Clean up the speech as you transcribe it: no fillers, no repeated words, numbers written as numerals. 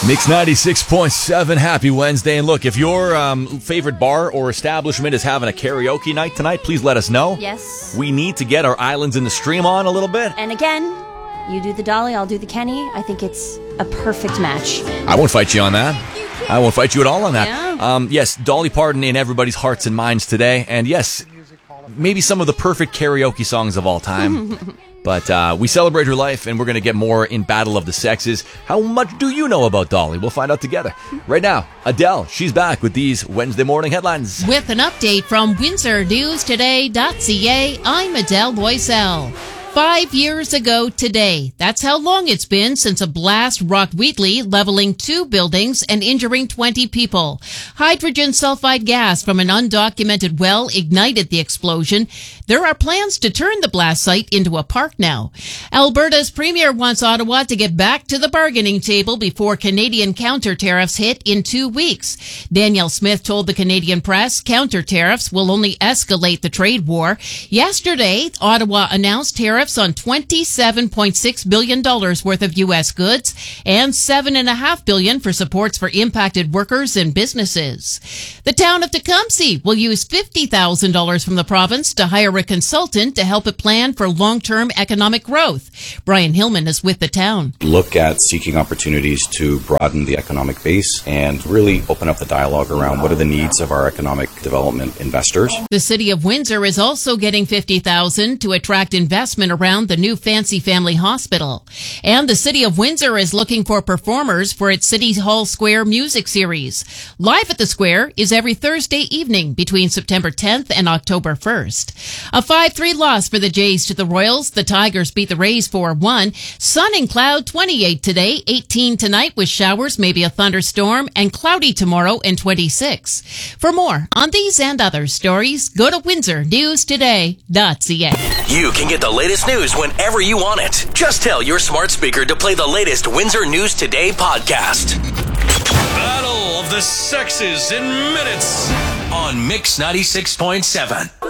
Mix 96.7, happy Wednesday. And look, if your favorite bar or establishment is having a karaoke night tonight, please let us know. Yes. We need to get our Islands in the Stream on a little bit. And again, you do the Dolly, I'll do the Kenny. I think it's a perfect match. I won't fight you on that. I won't fight you at all on that. Yeah. Yes, Dolly Parton in everybody's hearts and minds today. And yes, maybe some of the perfect karaoke songs of all time. But we celebrate her life, and we're going to get more in Battle of the Sexes. How much do you know about Dolly? We'll find out together. Right now, Adele, she's back with these Wednesday morning headlines. With an update from WindsorNewsToday.ca, I'm Adele Boisel. 5 years ago today. That's how long it's been since a blast rocked Wheatley, leveling 2 buildings and injuring 20 people. Hydrogen sulfide gas from an undocumented well ignited the explosion. There are plans to turn the blast site into a park now. Alberta's premier wants Ottawa to get back to the bargaining table before Canadian counter tariffs hit in 2 weeks. Danielle Smith told the Canadian press counter tariffs will only escalate the trade war. Yesterday, Ottawa announced tariffs on $27.6 billion worth of U.S. goods and $7.5 billion for supports for impacted workers and businesses. The town of Tecumseh will use $50,000 from the province to hire a consultant to help it plan for long-term economic growth. Brian Hillman is with the town. Look at seeking opportunities to broaden the economic base and really open up the dialogue around what are the needs of our economic development investors. The city of Windsor is also getting $50,000 to attract investment around the new Fancy Family Hospital. And the city of Windsor is looking for performers for its City Hall Square music series. Live at the Square is every Thursday evening between September 10th and October 1st. A 5-3 loss for the Jays to the Royals. The Tigers beat the Rays 4-1. Sun and cloud 28 today, 18 tonight with showers, maybe a thunderstorm, and cloudy tomorrow and 26. For more on these and other stories, go to WindsorNewsToday.ca. You can get the latest news whenever you want it. Just tell your smart speaker to play the latest Windsor News Today podcast. Battle of the Sexes in minutes on Mix 96.7.